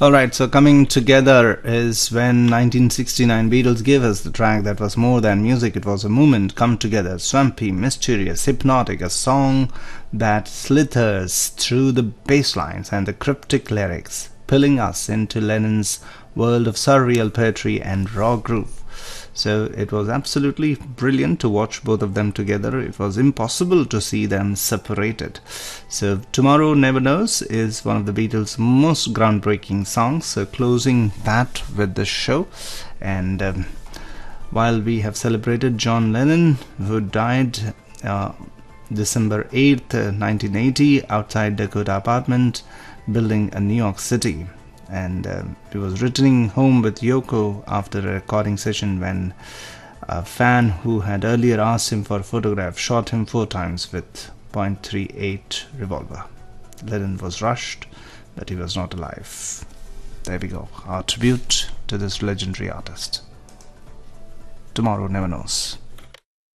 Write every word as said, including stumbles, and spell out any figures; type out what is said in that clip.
Alright, so Coming Together is when nineteen sixty-nine Beatles gave us the track that was more than music, it was a movement. Come together, swampy, mysterious, hypnotic, a song that slithers through the bass lines and the cryptic lyrics, pulling us into Lennon's world of surreal poetry and raw groove. So it was absolutely brilliant to watch both of them together. It was impossible to see them separated. So Tomorrow Never Knows is one of the Beatles' most groundbreaking songs. So closing that with the show. And um, while we have celebrated John Lennon, who died uh, December eighth, nineteen eighty, outside Dakota apartment building in New York City. And uh, he was returning home with Yoko after a recording session when a fan who had earlier asked him for a photograph shot him four times with point three eight revolver. Lennon was rushed, but he was not alive. There we go, our tribute to this legendary artist. Tomorrow Never Knows.